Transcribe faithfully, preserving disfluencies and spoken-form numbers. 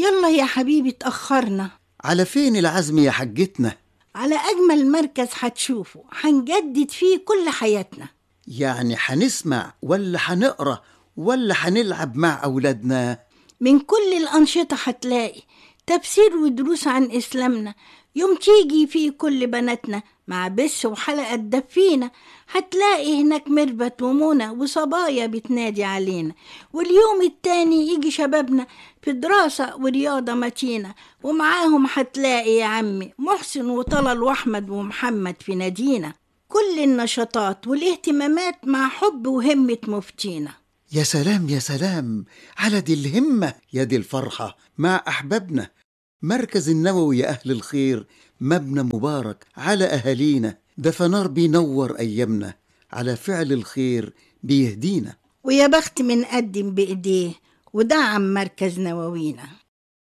يلا يا حبيبي اتأخرنا. على فين العزم يا حجتنا؟ على أجمل مركز هتشوفه، هنجدد فيه كل حياتنا. يعني هنسمع ولا هنقرأ ولا هنلعب مع أولادنا؟ من كل الأنشطة هتلاقي تفسير ودروس عن إسلامنا، يوم تيجي فيه كل بناتنا مع بس وحلقة تدفينا. هتلاقي هناك مربت ومنى وصبايا بتنادي علينا، واليوم التاني يجي شبابنا في دراسة ورياضة متينة، ومعاهم هتلاقي يا عمي محسن وطلال وأحمد ومحمد في نادينا. كل النشاطات والاهتمامات مع حب وهمة مفتينا. يا سلام يا سلام على دي الهمة، يا دي الفرحة مع أحبابنا. مركز النووي يا أهل الخير مبنى مبارك على أهالينا، ده فنار بينور أيامنا، على فعل الخير بيهدينا. ويا بخت من قدم بإيديه ودعم مركز نووينا.